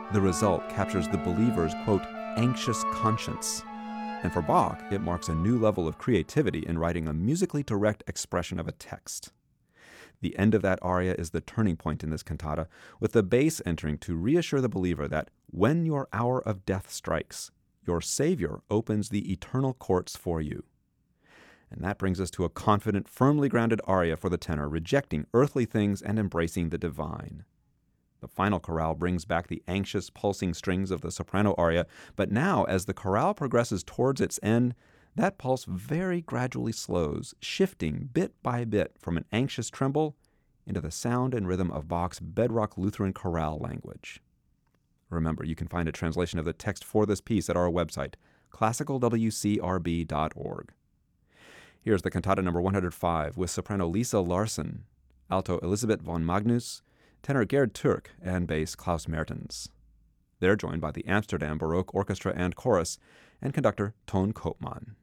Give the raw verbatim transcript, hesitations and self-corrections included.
The result captures the believer's, quote, anxious conscience. And for Bach, it marks a new level of creativity in writing a musically direct expression of a text. The end of that aria is the turning point in this cantata, with the bass entering to reassure the believer that when your hour of death strikes, your Savior opens the eternal courts for you. And that brings us to a confident, firmly grounded aria for the tenor, rejecting earthly things and embracing the divine. The final chorale brings back the anxious, pulsing strings of the soprano aria, but now, as the chorale progresses towards its end, that pulse very gradually slows, shifting bit by bit from an anxious tremble into the sound and rhythm of Bach's bedrock Lutheran chorale language. Remember, you can find a translation of the text for this piece at our website, classical w c r b dot org. Here's the cantata number one hundred five with soprano Lisa Larsen, alto Elisabeth von Magnus, tenor Gerd Türk, and bass Klaus Mertens. They're joined by the Amsterdam Baroque Orchestra and Chorus and conductor Ton Koopman.